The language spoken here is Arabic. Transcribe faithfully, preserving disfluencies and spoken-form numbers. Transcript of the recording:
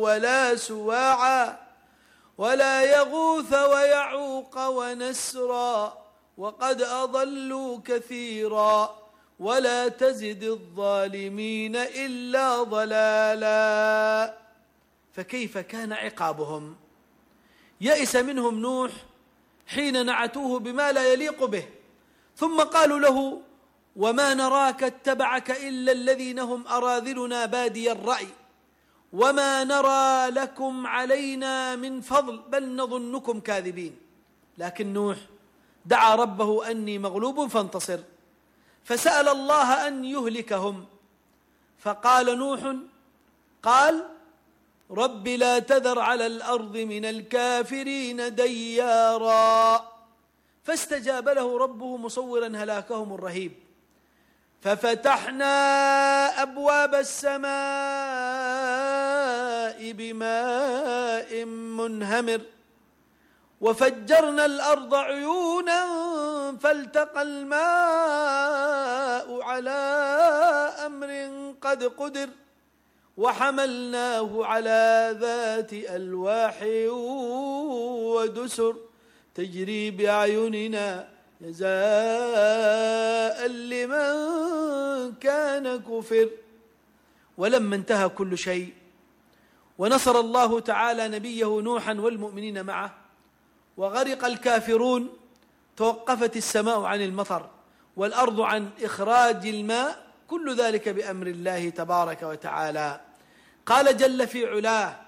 ولا سواعا ولا يغوث ويعوق ونسرا وقد أضلوا كثيرا ولا تزد الظالمين إلا ضلالا. فكيف كان عقابهم؟ يئس منهم نوح حين نعتوه بما لا يليق به، ثم قالوا له: وما نراك اتبعك إلا الذين هم أراذلنا بادي الرأي وما نرى لكم علينا من فضل بل نظنكم كاذبين. لكن نوح دعا ربه أني مغلوب فانتصر، فسأل الله أن يهلكهم، فقال نوح قال: رب لا تذر على الأرض من الكافرين ديارا، فاستجاب له ربه مصورا هلاكهم الرهيب. ففتحنا أبواب السماء بماء منهمر وفجرنا الأرض عيونا فالتقى الماء على أمر قد قدر وحملناه على ذات ألواح ودسر تجري بأعيننا جزاء لمن كان كفر. ولما انتهى كل شيء ونصر الله تعالى نبيه نوحا والمؤمنين معه وغرق الكافرون، توقفت السماء عن المطر والأرض عن إخراج الماء، كل ذلك بأمر الله تبارك وتعالى. قال جل في علاه: